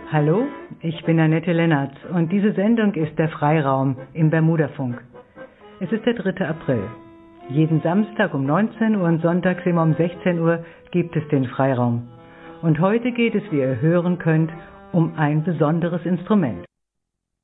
Hallo, ich bin Annette Lennartz und diese Sendung ist der Freiraum im Bermudafunk. Es ist der 3. April. Jeden Samstag um 19 Uhr und sonntags immer um 16 Uhr gibt es den Freiraum. Und heute geht es, wie ihr hören könnt, um ein besonderes Instrument.